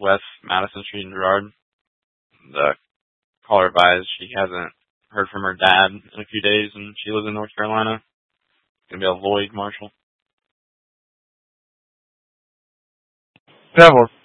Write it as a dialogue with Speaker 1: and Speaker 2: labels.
Speaker 1: West Madison Street in Girard. The caller advised she hasn't heard from her dad in a few days, and she lives in North Carolina. It's going to be a Lloyd Marshall.
Speaker 2: Yeah, well,